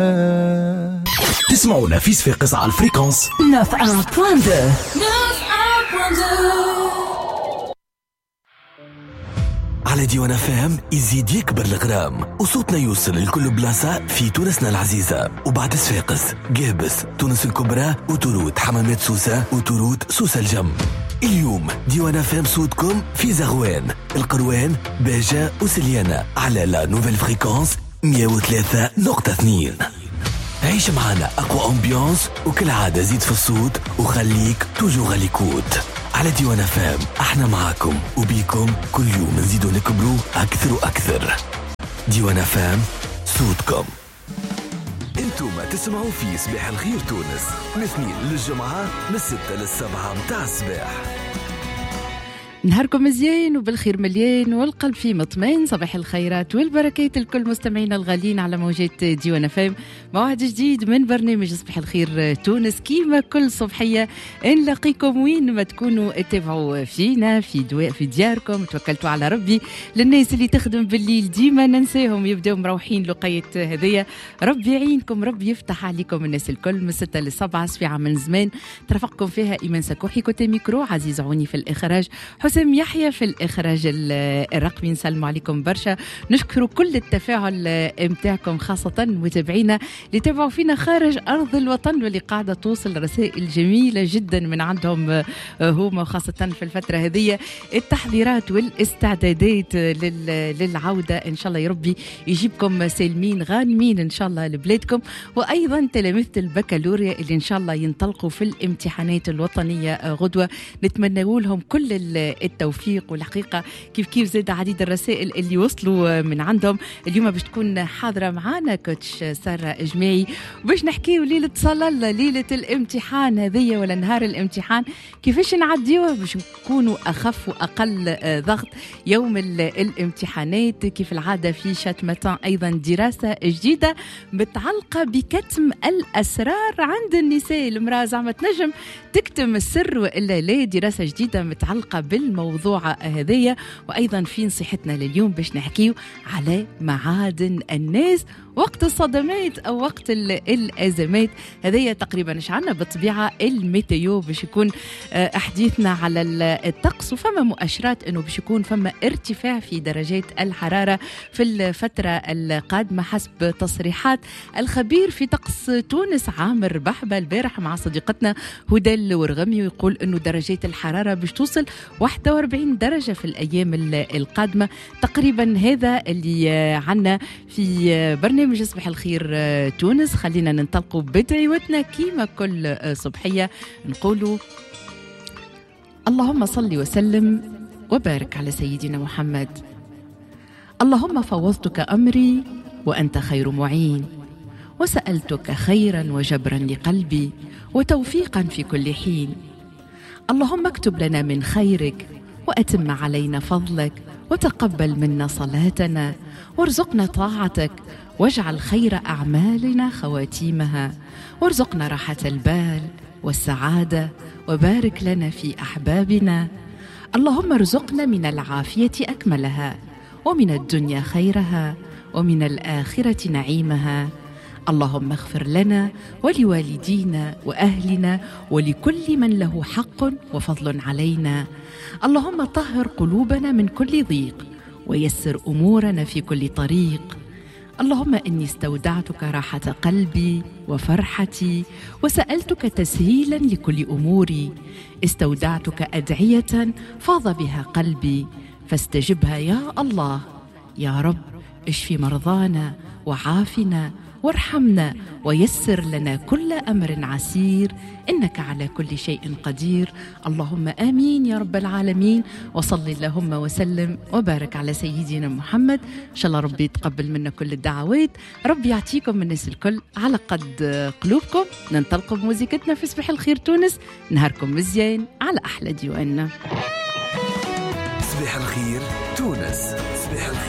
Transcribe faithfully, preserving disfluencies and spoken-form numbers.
تسمعونا في صفاقس على الفريكونس تسعة فاصلة اثنين. على ديوان فام يزيد يكبر الغرام وصوتنا يوصل لكل بلاصة في تونسنا العزيزة. وبعد صفاقس قابس تونس الكبرى وتروت حمامات سوسة وتروت سوسة الجم. اليوم ديوان فام صوتكم في زغوان القروان باجة وسليانة على لا نوفيل فريكونس مية وثلاثة نقطة اثنين. عيش معنا أقوى أمبيانس وكل عادة زيد في الصوت وخليك توجو غاليكوت. على ديوان فام احنا معاكم وبيكم كل يوم نزيدوا نكبروا أكثر وأكثر. ديوان فام صوتكم. انتم تسمعوا في صباح الخير تونس من الاثنين للجمعة من الستة للسبعة متاع الصباح. نهاركم مزيان وبالخير مليان والقلب فيه مطمئن. صباح الخيرات والبركات لكل مستمعينا الغاليين على موجات ديوان فام. موعد جديد من برنامج صباح الخير تونس كيما كل صبحية نلاقيكم وين ما تكونوا تتابعوا فينا في دواء في دياركم. توكلتوا على ربي. للناس اللي تخدم بالليل ديما ننساهم يبداو مروحين لقية هدية. ربي يعينكم ربي يفتح عليكم الناس الكل. من ستة للسبعة سفيعة من زمان ترافقكم فيها إيمان سكوحي كوتي ميكرو، عزيز عوني في الإخراج، حسام يحيى في الإخراج الرقمي. نسلم عليكم برشا. نشكر كل التفاعل متاعكم خاصة متابعينا اللي تابعوا فينا خارج أرض الوطن واللي قاعدة توصل رسائل جميلة جدا من عندهم هما، خاصة في الفترة هذه التحضيرات والاستعدادات للعودة. إن شاء الله يا ربي يجيبكم سالمين غانمين إن شاء الله لبلادكم. وأيضا تلاميذ البكالوريا اللي إن شاء الله ينطلقوا في الامتحانات الوطنية غدوة نتمنى لهم كل التوفيق. والحقيقة كيف كيف زاد عديد الرسائل اللي وصلوا من عندهم. اليوم باش تكون حاضرة معانا كوتش سارة جماعي باش نحكيو ليلة صلاة ليلة الامتحان هذية ولا نهار الامتحان كيفاش نعديوه باش نكونوا أخف وأقل ضغط يوم الامتحانات. كيف العادة في شتمتان أيضا دراسة جديدة متعلقة بكتم الأسرار عند النساء. المرأة زعما تنجم تكتم السر وإلا لا. دراسة جديدة متعلقة بالموضوع هذية. وأيضا في نصيحتنا لليوم باش نحكيو على معادن الناس وقت الصدمات أو وقت الأزمات. هذه تقريبا إيش عنا بالطبيعة الميتيو باش يكون أحديثنا على الطقس. وفما مؤشرات أنه باش يكون فما ارتفاع في درجات الحرارة في الفترة القادمة حسب تصريحات الخبير في طقس تونس عامر بحبة البارح مع صديقتنا هدى الورغمي. يقول أنه درجات الحرارة باش توصل واحد وأربعين درجة في الأيام القادمة. تقريبا هذا اللي عنا في برنامج صباح الخير تونس. خلينا ننطلقوا بدعوتنا كيما كل صبحية نقولوا اللهم صل وسلم وبارك على سيدنا محمد. اللهم فوضتك أمري وأنت خير معين، وسألتك خيرا وجبرا لقلبي وتوفيقا في كل حين. اللهم اكتب لنا من خيرك وأتم علينا فضلك وتقبل منا صلاتنا وارزقنا طاعتك واجعل خير أعمالنا خواتيمها وارزقنا راحة البال والسعادة وبارك لنا في أحبابنا. اللهم ارزقنا من العافية أكملها ومن الدنيا خيرها ومن الآخرة نعيمها. اللهم اغفر لنا ولوالدينا وأهلنا ولكل من له حق وفضل علينا. اللهم طهر قلوبنا من كل ضيق ويسر أمورنا في كل طريق. اللهم إني استودعتك راحة قلبي وفرحتي وسألتك تسهيلا لكل أموري. استودعتك أدعية فاض بها قلبي فاستجبها يا الله. يا رب اشفي مرضانا وعافنا وارحمنا ويسر لنا كل أمر عسير إنك على كل شيء قدير. اللهم آمين يا رب العالمين. وصل اللهم وسلم وبارك على سيدنا محمد. إن شاء الله ربي يتقبل منا كل الدعوات. ربي يعطيكم من الناس الكل على قد قلوبكم. ننطلقوا بموزيكتنا في صباح الخير تونس. نهاركم مزيان على أحلى ديواننا. صباح الخير تونس. صباح الخير